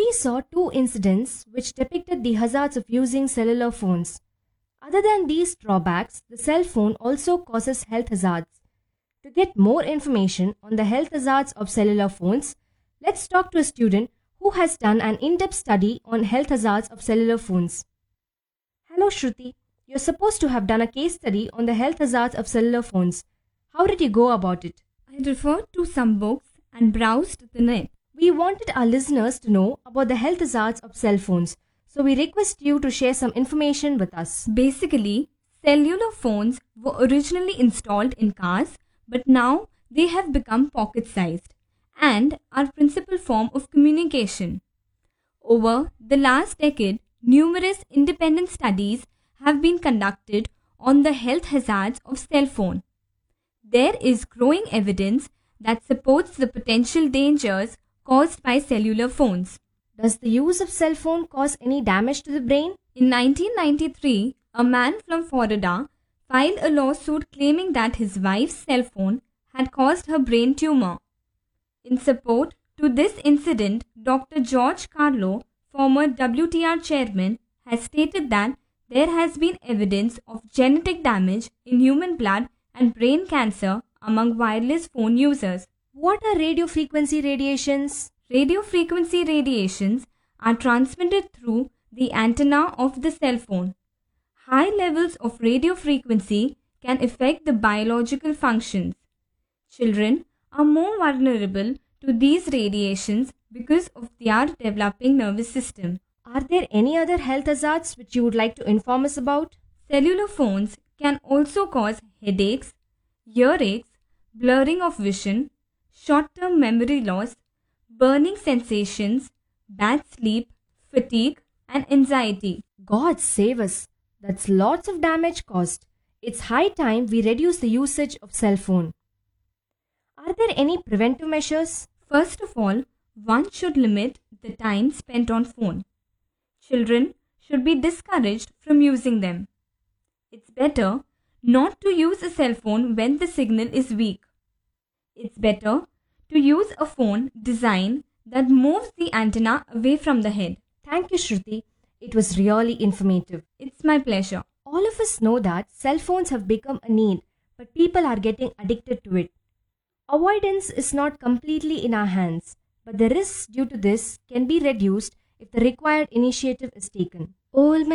We saw two incidents which depicted the hazards of using cellular phones. Other than these drawbacks, the cell phone also causes health hazards. To get more information on the health hazards of cellular phones, let's talk to a student who has done an in-depth study on health hazards of cellular phones. Hello Shruti, you're supposed to have done a case study on the health hazards of cellular phones. How did you go about it? I referred to some books and browsed the net. We wanted our listeners to know about the health hazards of cell phones, so we request you to share some information with us. Basically, cellular phones were originally installed in cars, but now they have become pocket-sized and are principal form of communication. Over the last decade, numerous independent studies have been conducted on the health hazards of cell phone. There is growing evidence that supports the potential dangers caused by cellular phones. Does the use of cell phone cause any damage to the brain? In 1993, a man from Florida filed a lawsuit claiming that his wife's cell phone had caused her brain tumor. In support to this incident, Dr. George Carlo, former WTR chairman, has stated that there has been evidence of genetic damage in human blood and brain cancer among wireless phone users. What are radio frequency radiations? Radio frequency radiations are transmitted through the antenna of the cell phone. High levels of radio frequency can affect the biological functions. Children are more vulnerable to these radiations because of their developing nervous system. Are there any other health hazards which you would like to inform us about? Cellular phones can also cause headaches, earaches, blurring of vision, short-term memory loss, burning sensations, bad sleep, fatigue, and anxiety. God save us. That's lots of damage caused. It's high time we reduce the usage of cell phone. Are there any preventive measures? First of all, one should limit the time spent on phone. Children should be discouraged from using them. It's better not to use a cell phone when the signal is weak. It's better to use a phone design that moves the antenna away from the head. Thank you, Shruti. It was really informative. It's my pleasure. All of us know that cell phones have become a need, but people are getting addicted to it. Avoidance is not completely in our hands, but the risks due to this can be reduced if the required initiative is taken. All